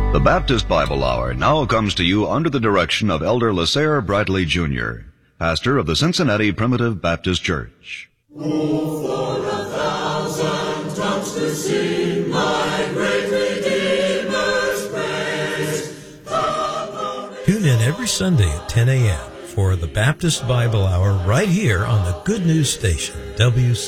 The Baptist Bible Hour now comes to you under the direction of Elder Lasare Bradley Jr., pastor of the Cincinnati Primitive Baptist Church. Oh, for 1,000 tongues to sing my great Redeemer's praise. Tune in every Sunday at 10 a.m. for the Baptist Bible Hour right here on the Good News Station, WCCO.